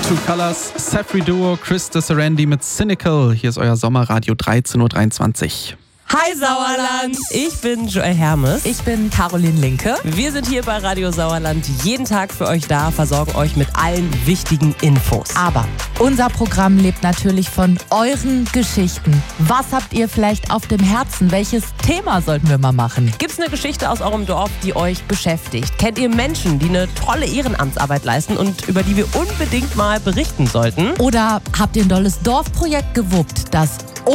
True Colors, Safri Duo, Krista Serendi mit Cynical. Hier ist euer Sommerradio 13.23 Uhr. Hi Sauerland! Ich bin Joel Hermes. Ich bin Caroline Linke. Wir sind hier bei Radio Sauerland jeden Tag für euch da, versorgen euch mit allen wichtigen Infos. Aber unser Programm lebt natürlich von euren Geschichten. Was habt ihr vielleicht auf dem Herzen? Welches Thema sollten wir mal machen? Gibt's eine Geschichte aus eurem Dorf, die euch beschäftigt? Kennt ihr Menschen, die eine tolle Ehrenamtsarbeit leisten und über die wir unbedingt mal berichten sollten? Oder habt ihr ein tolles Dorfprojekt gewuppt, das